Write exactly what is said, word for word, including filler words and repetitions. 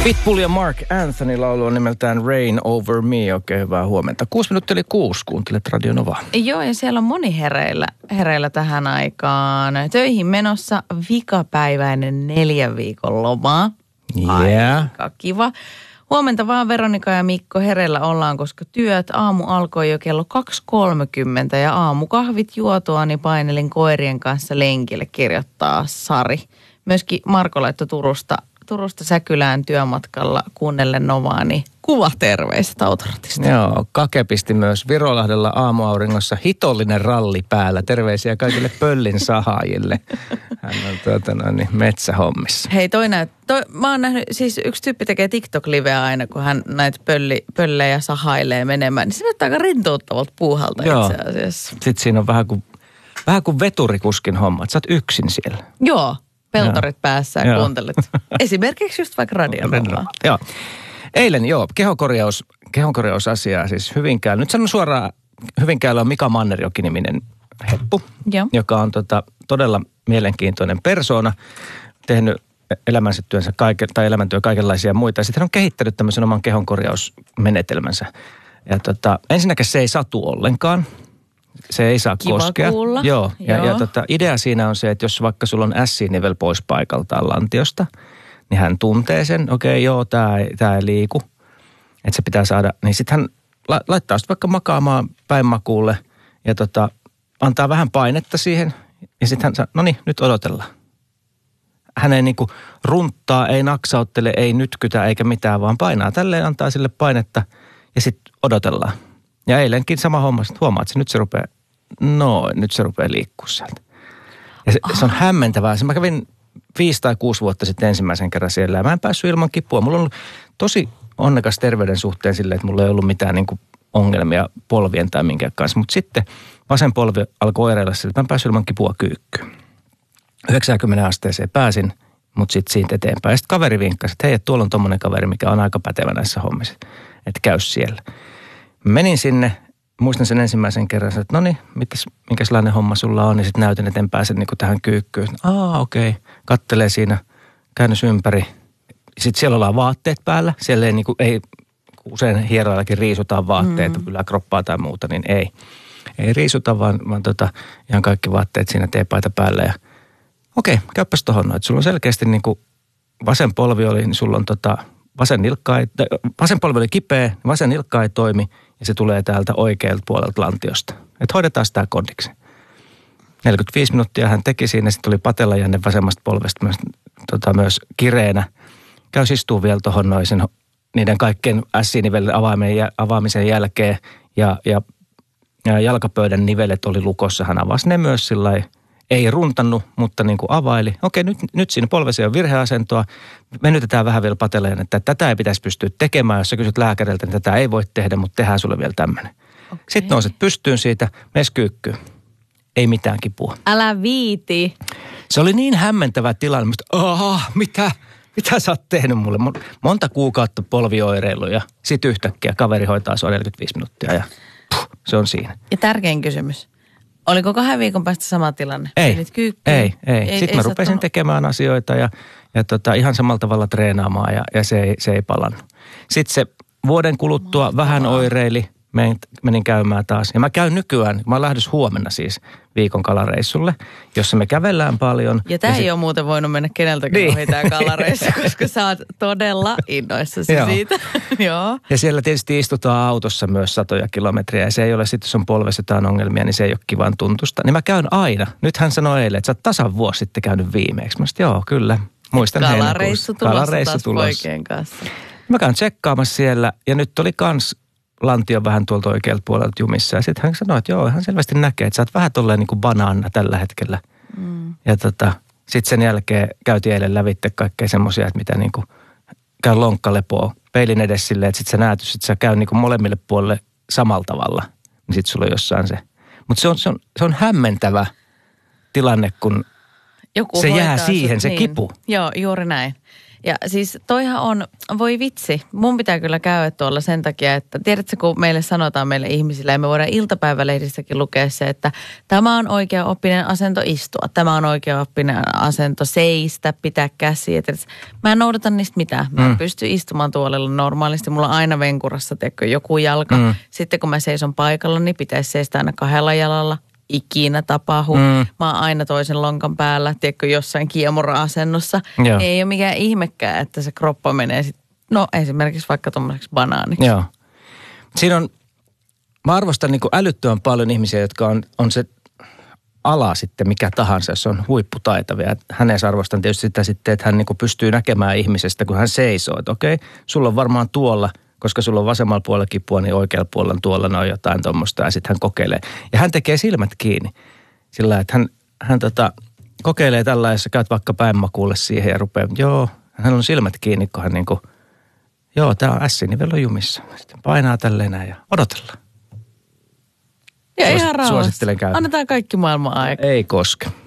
Pitbull ja Mark Anthony laulu on nimeltään Rain Over Me. Oikein hyvää huomenta. Kuusi minuuttia eli kuusi. Kuuntelet Radio Novaa. Joo, ja siellä on moni hereillä, hereillä tähän aikaan. Töihin menossa vikapäiväinen neljän viikon loma. Yeah. Aika kiva. Huomenta vaan Veronika ja Mikko, hereillä ollaan, koska työt aamu alkoi jo kello kaksi kolmekymmentä ja aamukahvit juotuani painelin koirien kanssa lenkille, kirjoittaa Sari. Myöskin Marko laittoi Turusta, Turusta Säkylään työmatkalla kuunnellen Novaa, niin kuva terveiset Autoratista. Joo, Kake pisti myös Virolahdella aamuauringossa hitollinen ralli päällä. Terveisiä kaikille pöllin sahaajille. Hän on tuota noin niin metsähommissa. Hei, toi näyt, toi, mä oon nähnyt, siis yksi tyyppi tekee TikTok-liveä aina, kun hän näitä pölli, pöllejä sahailee menemään. Niin se näyttää aika rintouttavalta puuhalta itse asiassa. Sitten siinä on vähän kuin, vähän kuin veturikuskin homma, että sä oot yksin siellä. Joo, peltorit joo. päässä ja joo. kuuntelet. Esimerkiksi just vaikka Radio Novaa. Joo. Eilen joo, kehonkorjaus, kehonkorjausasiaa siis Hyvinkäällä. Nyt sanon suoraan, Hyvinkäällä on Mika Mannerjoki-niminen heppu, joo. joka on tota, todella mielenkiintoinen persoona, tehnyt elämänsä työnsä kaiken, tai elämäntyö kaikenlaisia muita. Ja sitten hän on kehittänyt tämmöisen oman kehonkorjausmenetelmänsä. Ja tota, ensinnäkin se ei satu ollenkaan. Se ei saa Kiva koskea. Kuulla. Joo. Ja, joo. ja tota, idea siinä on se, että jos vaikka sulla on ässinivel pois paikaltaan lantiosta, niin hän tuntee sen, okei okay, joo, tämä ei, tää ei liiku, että se pitää saada, niin sitten hän la, laittaa sitten vaikka makaamaan päinmakuulle ja tota, antaa vähän painetta siihen ja sitten hän sanoo, no niin, nyt odotellaan. Hän ei niinku runttaa, ei naksauttele, ei nytkytä eikä mitään, vaan painaa tälleen, antaa sille painetta ja sitten odotellaan. Ja eilenkin sama homma, että huomaat, että nyt se rupeaa, no nyt se rupeaa liikkua sieltä. Ja se, se on hämmentävää. Mä kävin viisi tai kuusi vuotta sitten ensimmäisen kerran siellä ja mä en päässyt ilman kipua. Mulla on ollut tosi onnekas terveyden suhteen silleen, että mulla ei ollut mitään niin kuin ongelmia polvien tai minkään kanssa. Mutta sitten vasen polvi alkoi oireilla sille, että mä en päässyt ilman kipua kyykkyyn. yhdeksänkymmentä asteeseen pääsin, mutta sitten siitä eteenpäin. Ja sitten kaveri vinkkasi, että hei, että tuolla on tommonen kaveri, mikä on aika pätevä näissä hommissa, että käy siellä. Menin sinne, muistan sen ensimmäisen kerran, että no niin, minkälainen homma sulla on, niin sitten näytin, että en pääse niin kuin tähän kyykkyyn. Aa, okei, okay. Kattelee siinä, käännös ympäri. Sitten siellä ollaan vaatteet päällä, siellä ei, niin kuin, ei usein hieroillakin riisutaan vaatteita, mm. yläkroppaa tai muuta, niin ei. Ei riisuta, vaan, vaan tota, ihan kaikki vaatteet siinä teepaita päällä ja okei, okay, käyppäs tohon noin. Sulla on selkeästi niin kuin vasen polvi oli, niin sulla on tota, vasen nilkka ei, vasen polvi oli kipeä, vasen nilkka ei toimi ja se tulee täältä oikealta puolelta lantiosta. Että hoidetaan sitä kondiksi. neljäkymmentäviisi minuuttia hän teki siinä, sitten tuli patelajänne vasemmasta polvesta myös, tota, myös kireenä. Käy istuu vielä tuohon noin sen, niiden kaikkien ässinivelin avaamisen jälkeen ja, ja, ja jalkapöydän nivelet oli lukossa. Hän avasi ne myös sillä lailla. Ei runtannut, mutta niin kuin availi. Okei, nyt, nyt siinä polvessa on virheasentoa. Venytetään vähän vielä patelajan, että tätä ei pitäisi pystyä tekemään. Jos sä kysyt lääkäriltä, niin tätä ei voi tehdä, mutta tehdään sulle vielä tämmöinen. Okay. Sitten nouset pystyyn siitä, mes kyykkyyn. Ei mitään kipua. Älä viiti. Se oli niin hämmentävä tilanne. Musta, aha, mitä, mitä sä oot tehnyt mulle? Monta kuukautta polvioireiluja. Sitten yhtäkkiä kaveri hoitaa sua neljäkymmentäviisi minuuttia ja puh, se on siinä. Ja tärkein kysymys. Oliko kahden viikon päästä sama tilanne? Ei, ei, ei, ei. Sitten ei mä rupesin sattu... tekemään asioita ja, ja tota, ihan samalla tavalla treenaamaan ja, ja se, ei, se ei palannut. Sitten se vuoden kuluttua Mahtavaa. Vähän oireili, menin, menin käymään taas. Ja mä käyn nykyään, mä oon lähdössä huomenna siis viikon kalareissulle, jossa me kävellään paljon. Ja tää ja ei sit... ole muuten voinut mennä keneltäkin niin. ohi tää kalareissu, koska sä oot todella innoissasi siitä. Joo. Ja siellä tietysti istutaan autossa myös satoja kilometriä ja se ei ole sitten, jos on polvessa jotain ongelmia, niin se ei ole kivan tuntusta. Niin mä käyn aina. Nyt hän sanoi eilen, että sä oot tasan vuosi sitten käynyt viimeksi. Mä sanoin, joo, kyllä. Muistan kalareissu tulossa kalareissu taas tulossa. poikien kanssa. Mä käyn tsekkaamassa siellä ja nyt oli kans lantio vähän tuolta oikealta puolelta jumissa. Ja sitten hän sanoi, että joo, hän selvästi näkee, että sä oot vähän tolleen niin kuin banaana tällä hetkellä. Mm. Ja tota, sitten sen jälkeen käytiin eilen lävitte kaikkea semmoisia, että mitä niin kuin käy lonkkalepoa peilin edes silleen, että sit sä näet, että sä käy niin kuin molemmille puolelle samalla tavalla. Niin sit sulla on jossain se. Mutta se on, se, on, se on hämmentävä tilanne, kun Joku se jää siihen, sut, se niin. kipu. Joo, juuri näin. Ja siis toihan on, voi vitsi, mun pitää kyllä käydä tuolla sen takia, että tiedätkö, kun meille sanotaan meille ihmisille, ja me voidaan iltapäivälehdissäkin lukea se, että tämä on oikea oppinen asento istua, tämä on oikea oppinen asento seistä, pitää käsiä. Mä en noudata niistä mitään. Mä en mm. pysty istumaan tuolilla normaalisti. Mulla on aina venkurassa teekö joku jalka. Mm. Sitten kun mä seison paikalla, niin pitäisi seistä aina kahdella jalalla. Ikinä tapahdu. Mm. Mä oon aina toisen lonkan päällä, tiedätkö, jossain kiemura-asennossa. Joo. Ei ole mikään ihmekään, että se kroppa menee sit, no esimerkiksi vaikka tommoseksi banaaniksi. Joo. Siinä on, mä arvostan niin kuin älyttömän paljon ihmisiä, jotka on, on se ala sitten mikä tahansa, jos on huipputaitavia. Häneensä arvostan tietysti sitä sitten, että hän niin kuin pystyy näkemään ihmisestä, kun hän seisoo. Että okei, sulla on varmaan tuolla, koska sulla on vasemmalla puolella kipua, niin oikealla puolella on tuolla noin jotain tuommoista, ja sitten hän kokeilee. Ja hän tekee silmät kiinni sillä, että hän, hän tota, kokeilee tällä, jos sä käyt vaikka päinmakuulle siihen ja rupeaa, joo, hän on silmät kiinni, kun hän niin kuin, joo, tää on S-nivel on jumissa. Sitten painaa tälleen näin ja odotellaan. Ja Suos, ihan rauhassa. Suosittelen käydä. Annetaan kaikki maailman aika. Ei koske.